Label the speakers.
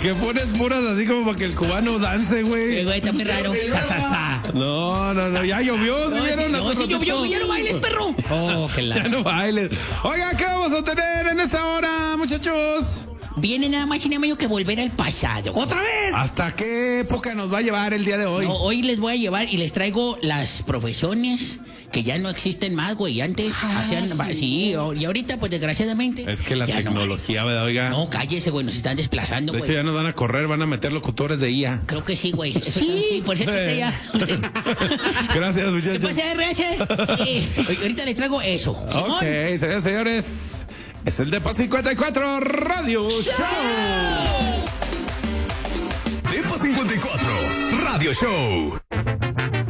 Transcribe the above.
Speaker 1: ¿Qué pones puras así como para que el cubano dance, güey?
Speaker 2: Güey, está muy raro.
Speaker 1: No, ya llovió, ¿sí vieron?
Speaker 2: No, sí llovió, güey, ya no bailes, perro. Oh, qué
Speaker 1: Ya no bailes. Oiga, ¿qué vamos a tener en esta hora, muchachos?
Speaker 2: Viene nada más y nada menos que volver al pasado.
Speaker 1: ¿Otra vez? ¿Hasta qué época nos va a llevar el día de hoy?
Speaker 2: No, hoy les voy a llevar y les traigo las profesiones que ya no existen más, güey. Antes hacían... Sí, y ahorita, pues, desgraciadamente...
Speaker 1: Es que la tecnología, ¿verdad, oiga?
Speaker 2: No, cállese, güey, nos están desplazando,
Speaker 1: güey. De hecho, ya nos van a correr, van a meter locutores de IA.
Speaker 2: Creo que sí, güey. Sí, por cierto, usted ya...
Speaker 1: Gracias, muchachos.
Speaker 2: ¿Qué pasa, RH? Ahorita les traigo eso.
Speaker 1: Ok, señores, señores. Es el Depa 54 Radio Show.
Speaker 3: Depa 54 Radio Show.